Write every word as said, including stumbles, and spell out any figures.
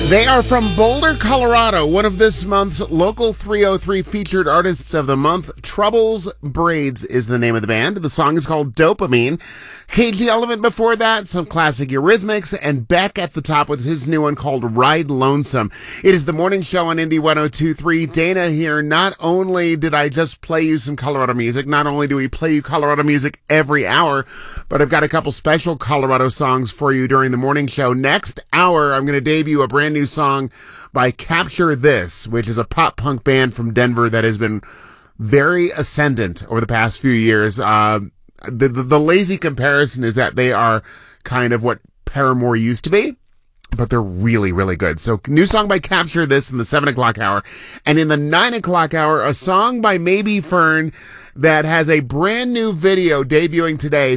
They are from Boulder, Colorado. One of this month's Local three oh three featured artists of the month, Troubles Braids is the name of the band. The song is called Dopamine. Cage Element before that, some classic Eurythmics, and Beck at the top with his new one called Ride Lonesome. It is the morning show on Indie one oh two point three. Dana here. Not only did I just play you some Colorado music, not only do we play you Colorado music every hour, but I've got a couple special Colorado songs for you during the morning show. Next hour, I'm going to debut a brand new song by Capture This, which is a pop punk band from Denver that has been very ascendant over the past few years. Uh, the, the, the lazy comparison is that they are kind of what Paramore used to be, but they're really, really good. So new song by Capture This in the seven o'clock hour. And in the nine o'clock hour, a song by Maybe Fern that has a brand new video debuting today